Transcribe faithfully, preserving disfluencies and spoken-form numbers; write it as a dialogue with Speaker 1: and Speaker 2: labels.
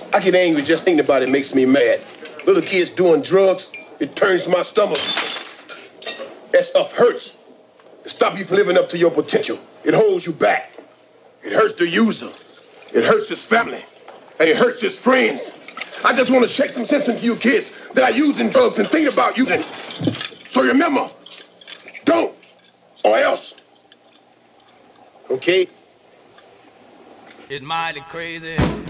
Speaker 1: I get angry just thinking about it makes me mad. Little kids doing drugs, it turns my stomach. That stuff hurts. It stops you from living up to your potential. It holds you back. It hurts the user. It hurts his family. And it hurts his friends. I just want to shake some sense into you kids that are using drugs and thinking about using. So remember, don't, or else. Okay?
Speaker 2: It's mighty crazy.